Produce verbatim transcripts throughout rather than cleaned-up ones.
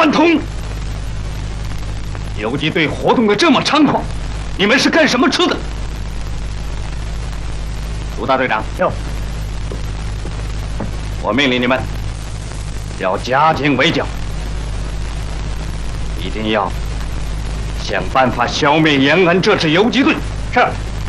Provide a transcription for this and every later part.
关通，游击队活动的这么猖狂，你们是干什么吃的？朱大队长， 有。 我命令你们要加紧围剿，一定要想办法消灭延安这支游击队。 是。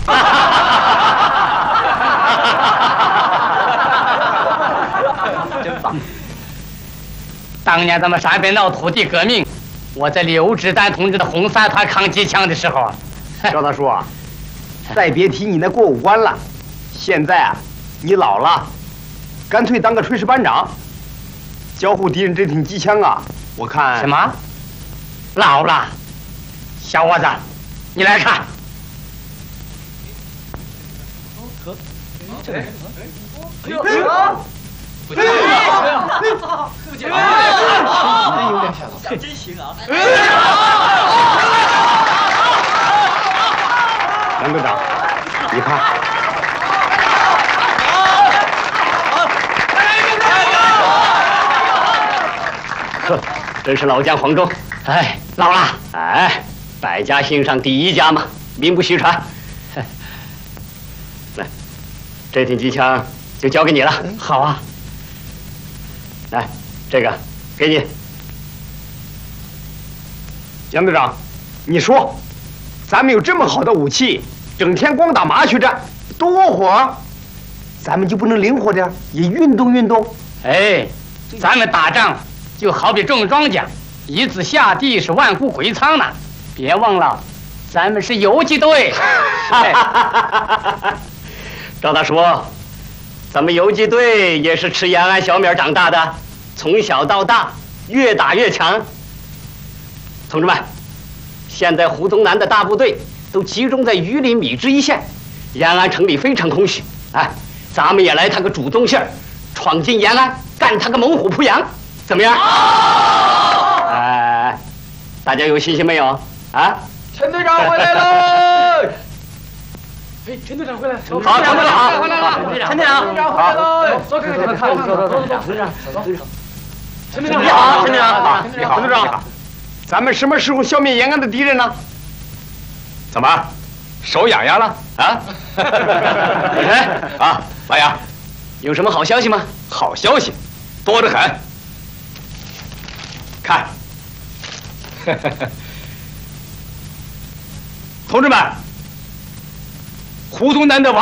真棒！当年咱们陕北闹土地革命，我在刘志丹同志的红三团扛机枪的时候， 赵大叔啊，再别提你那过五关了。现在啊，你老了，干脆当个炊事班长，交互敌人这挺机枪啊！我看什么？老了？小伙子，你来看。 呵，这个人，哎呦， 哎呦！ 不行啊！不行啊！真有点想，想真行啊！ 杨队长，你看， 呵，真是老将黄忠。哎，老了，哎，百家姓上第一家嘛，名不虚传。来，这挺机枪就交给你了。好啊。 来，这个给你， 杨队长，你说，咱们有这么好的武器，整天光打麻雀战，多火，咱们就不能灵活点，也运动运动？ 哎，咱们打仗就好比种庄稼，一字下地是万户归仓呢。别忘了，咱们是游击队。赵大叔，咱们游击队也是吃延安小米长大的。 从小到大，越打越强。同志们，现在胡宗南的大部队都集中在榆林米脂一线，延安城里非常空虚。哎，咱们也来他个主动性，闯进延安，干他个猛虎扑羊，怎么样？哎，大家有信心没有？啊？ 陈队长回来了！哎，陈队长回来！ 好，陈队长好， 回来了！ 陈队长， 陈队长回来了！走，看看，看，走走走走，陈队长，走。 陈队长， 你好，陈队长，你好，陈队长，咱们什么时候消灭延安的敌人呢？ 怎么，手痒痒了啊？ 有谁啊，老杨， 有什么好消息吗？ 好消息，多得很。看，同志们，胡宗南的王。